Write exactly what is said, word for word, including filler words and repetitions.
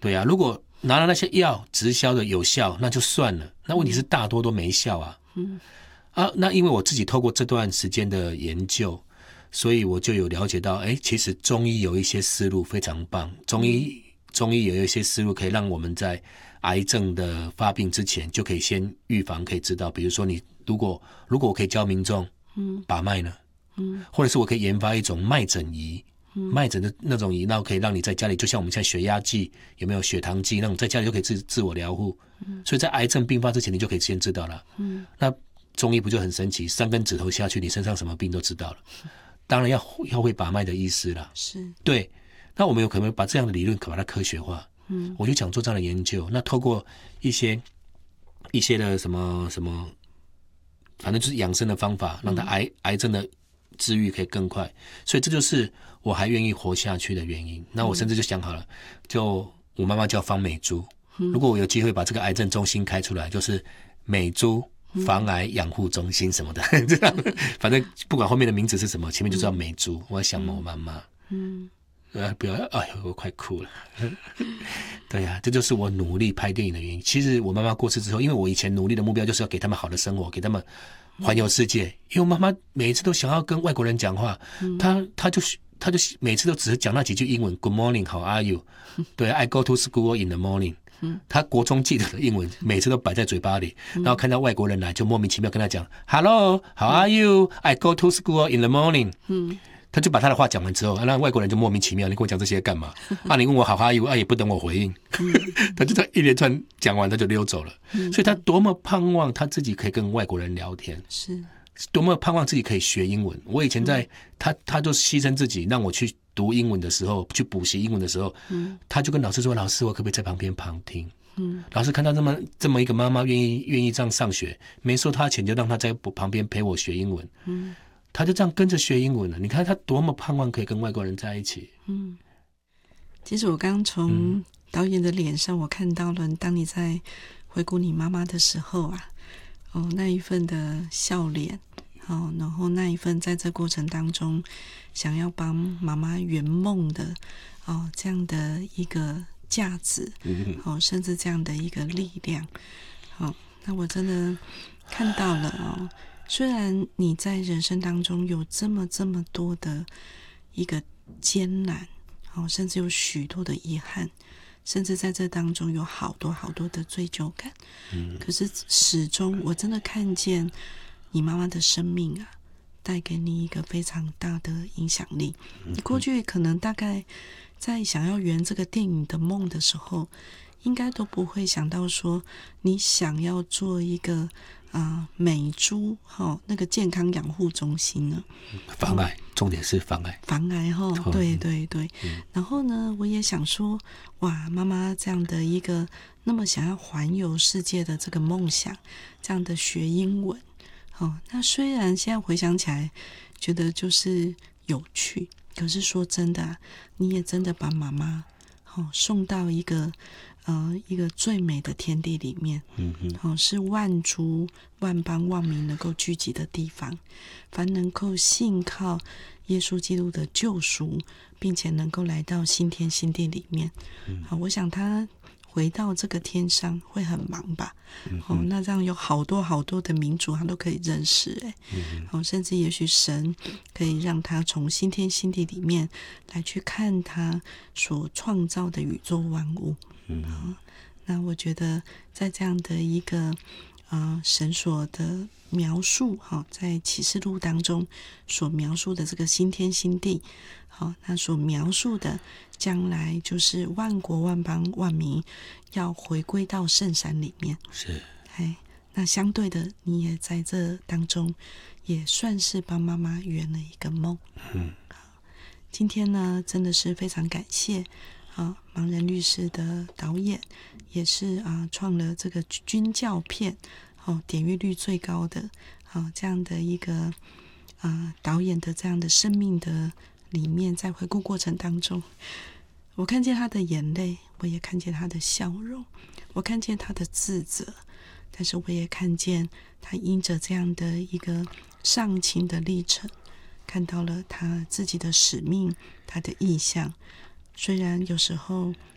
对啊，如果拿了那些药直销的有效，那就算了。那问题是大多都没效啊。嗯啊，那因为我自己透过这段时间的研究，所以我就有了解到，哎，其实中医有一些思路非常棒。中医、嗯、中医有一些思路可以让我们在癌症的发病之前就可以先预防，可以知道。比如说你如果如果我可以教民众，嗯，把脉呢，嗯，或者是我可以研发一种脉诊仪。脉诊的那种仪，那可以让你在家里，就像我们现在血压计有没有血糖计那种，在家里就可以自自我疗护。嗯，所以在癌症并发之前，你就可以先知道了。嗯，那中医不就很神奇？三根指头下去，你身上什么病都知道了。当然要要会把脉的医师啦。是，对。那我们有可能把这样的理论把它科学化。嗯，我就想做这样的研究。那透过一些一些的什么什么，反正就是养生的方法，让它癌、嗯、癌症的治愈可以更快。所以这就是我还愿意活下去的原因。那我甚至就想好了，就我妈妈叫方美珠，如果我有机会把这个癌症中心开出来，就是美珠防癌养护中心什么的，这样反正不管后面的名字是什么，前面就叫美珠。我想我妈妈，嗯，不要，哎呦，我快哭了。对呀、啊，这就是我努力拍电影的原因。其实我妈妈过世之后，因为我以前努力的目标就是要给他们好的生活，给他们环游世界。因为我妈妈每一次都想要跟外国人讲话，她她就她就每次都只是讲那几句英文 ，Good morning, how are you？ 对 ，I go to school in the morning。她国中记得的英文，每次都摆在嘴巴里，然后看到外国人来，就莫名其妙跟他讲 ，Hello, how are you? I go to school in the morning。嗯。他就把他的话讲完之后，那外国人就莫名其妙，你跟我讲这些干嘛？啊，你问我好哈哟，啊也不等我回应，他就在一连串讲完他就溜走了。所以他多么盼望他自己可以跟外国人聊天，是多么盼望自己可以学英文。我以前在他他就牺牲自己让我去读英文的时候，去补习英文的时候，他就跟老师说：“老师，我可不可以在旁边旁听？”嗯，老师看到这么这么一个妈妈愿意愿意这样上学，没收他钱就让他在旁边陪我学英文。嗯。他就这样跟着学英文了。你看他多么盼望可以跟外国人在一起。嗯， 其实我刚从导演的脸上，我看到了，当你在回顾你妈妈的时候啊，哦，那一份的笑脸，哦，然后那一份在这过程当中想要帮妈妈圆梦的，哦，这样的一个价值，哦，甚至这样的一个力量，哦，那我真的看到了哦。虽然你在人生当中有这么这么多的一个艰难，哦，甚至有许多的遗憾，甚至在这当中有好多好多的罪疚感，嗯，可是始终我真的看见你妈妈的生命啊，带给你一个非常大的影响力。你过去可能大概在想要圆这个电影的梦的时候，应该都不会想到说你想要做一个啊、呃，美珠哈、哦，那个健康养护中心呢， 防癌，重点是防癌， 防癌哈、哦，对对对、嗯。然后呢，我也想说，哇，妈妈这样的一个那么想要环游世界的这个梦想，这样的学英文，哦，那虽然现在回想起来觉得就是有趣，可是说真的、啊，你也真的把妈妈哦送到一个。呃，一个最美的天地里面，嗯嗯，哦，是万族万邦万民能够聚集的地方，凡能够信靠耶稣基督的救赎，并且能够来到新天新地里面，嗯，好，我想他回到这个天上会很忙吧，嗯、哦，那这样有好多好多的民族他都可以认识，哎、嗯，哦，甚至也许神可以让他从新天新地里面来去看他所创造的宇宙万物。嗯、哦，那我觉得在这样的一个呃神所的描述哈、哦，在启示录当中所描述的这个新天新地，好、哦，那所描述的将来就是万国万邦万民要回归到圣山里面， 是， 哎，那相对的，你也在这当中也算是帮妈妈圆了一个梦。嗯，今天呢，真的是非常感谢。啊，盲人律师的导演也是啊，创了这个军教片，哦，点阅率最高的，啊，这样的一个啊导演的这样的生命的里面，在回顾过程当中，我看见他的眼泪，我也看见他的笑容，我看见他的自责，但是我也看见他因着这样的一个上情的历程，看到了他自己的使命，他的意向。虽然有时候